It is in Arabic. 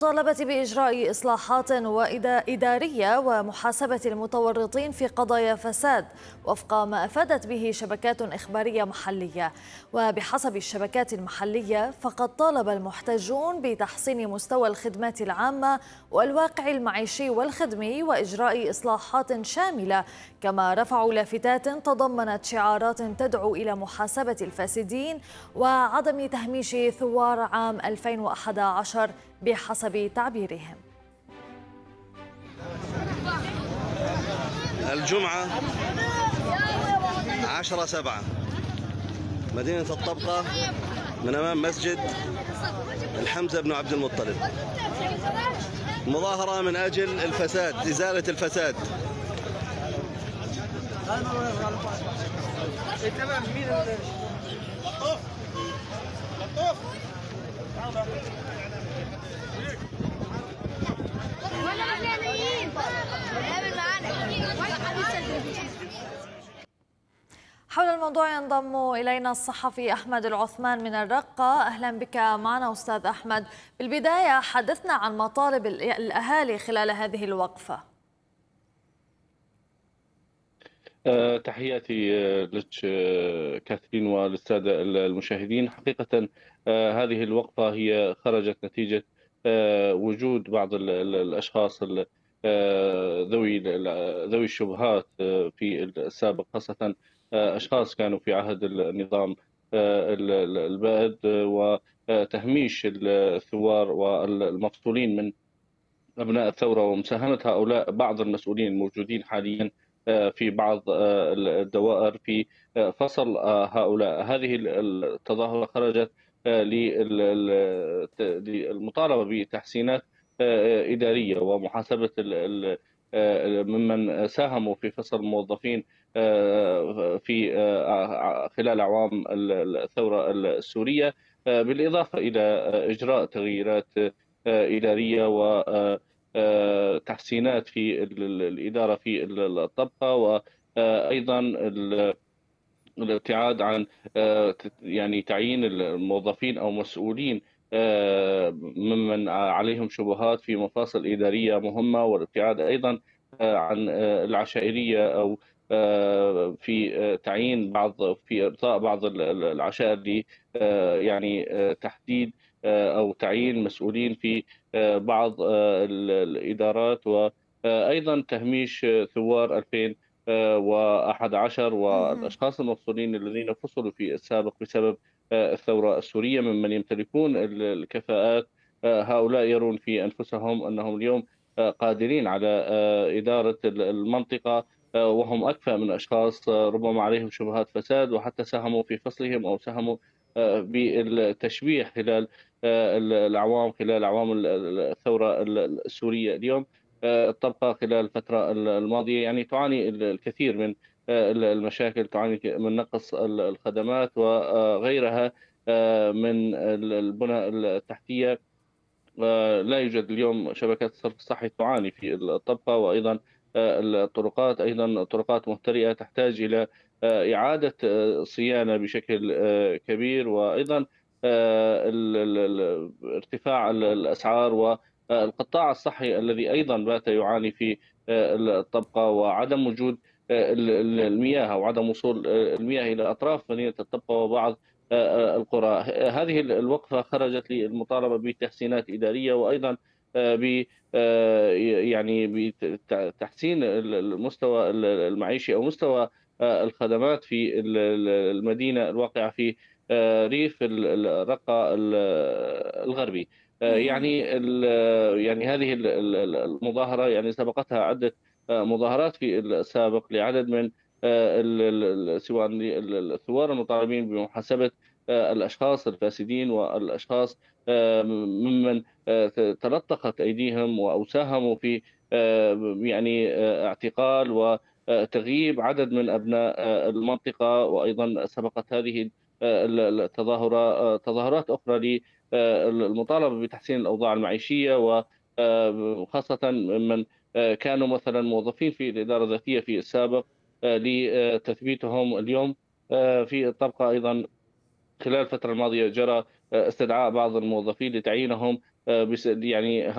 طالبت بإجراء إصلاحات إدارية ومحاسبة المتورطين في قضايا فساد وفق ما أفادت به شبكات إخبارية محلية. وبحسب الشبكات المحلية فقد طالب المحتجون بتحسين مستوى الخدمات العامة والواقع المعيشي والخدمي وإجراء إصلاحات شاملة، كما رفعوا لافتات تضمنت شعارات تدعو إلى محاسبة الفاسدين وعدم تهميش ثوار عام 2011 بحسب تعبيرهم. الجمعة 10/7 مدينة الطبقة من أمام مسجد الحمزة بن عبد المطلب، مظاهرة من أجل الفساد، إزالة الفساد. حول الموضوع ينضم إلينا الصحفي أحمد العثمان من الرقة. أهلا بك معنا أستاذ أحمد. بالبداية حدثنا عن مطالب الأهالي خلال هذه الوقفة. تحياتي لك كاثرين وللسادة المشاهدين. حقيقة هذه الوقفة هي خرجت نتيجة وجود بعض الأشخاص ذوي الشبهات في السابق، خاصة أشخاص كانوا في عهد النظام البائد، وتهميش الثوار والمفصولين من أبناء الثورة، ومساهمة هؤلاء بعض المسؤولين الموجودين حاليا في بعض الدوائر في فصل هؤلاء. هذه التظاهرة خرجت للمطالبة بتحسينات إدارية ومحاسبة ممن ساهموا في فصل الموظفين في خلال أعوام الثورة السورية، بالإضافة إلى إجراء تغييرات إدارية وتحسينات في الإدارة في الطبقة، وأيضا الابتعاد عن يعني تعيين الموظفين أو مسؤولين ممن عليهم شبهات في مفاصل إدارية مهمة، والابتعاد أيضا عن العشائرية أو في تعيين في إرضاء بعض العشائر ل يعني تحديد أو تعيين مسؤولين في بعض الإدارات، وأيضا تهميش ثوار 2011 والأشخاص المفصولين الذين فصلوا في السابق بسبب الثورة السورية ممن يمتلكون الكفاءات. هؤلاء يرون في أنفسهم أنهم اليوم قادرين على إدارة المنطقة، وهم أكفأ من أشخاص ربما عليهم شبهات فساد وحتى ساهموا في فصلهم أو ساهموا بالتشويه خلال خلال أعوام الثورة السورية. اليوم تبقى خلال الفترة الماضية يعني تعاني الكثير من المشاكل، تعاني من نقص الخدمات وغيرها من البنى التحتية. لا يوجد اليوم شبكات الصرف الصحي، تعاني في الطبقة، وأيضا الطرقات أيضا طرقات مهترئة تحتاج إلى إعادة صيانة بشكل كبير، وأيضا ارتفاع الأسعار، والقطاع الصحي الذي أيضا بات يعاني في الطبقة، وعدم وجود المياه أو عدم وصول المياه إلى أطراف مدينة الطبقة وبعض القرى. هذه الوقفة خرجت للمطالبة بتحسينات إدارية، وأيضا ب يعني بتحسين المستوى المعيشي أو مستوى الخدمات في المدينة الواقعة في ريف الرقة الغربي. يعني هذه المظاهرة يعني سبقتها عدة مظاهرات في السابق لعدد من سواء الثوار المطالبين بمحاسبة الأشخاص الفاسدين والأشخاص ممن تلطخت أيديهم أو ساهموا في يعني اعتقال وتغييب عدد من أبناء المنطقة. وأيضا سبقت هذه تظاهرات أخرى للمطالبة بتحسين الأوضاع المعيشية، وخاصة من كانوا مثلا موظفين في الإدارة الذاتية في السابق لتثبيتهم اليوم في الطبقة. أيضا خلال الفترة الماضية جرى استدعاء بعض الموظفين لتعيينهم يعني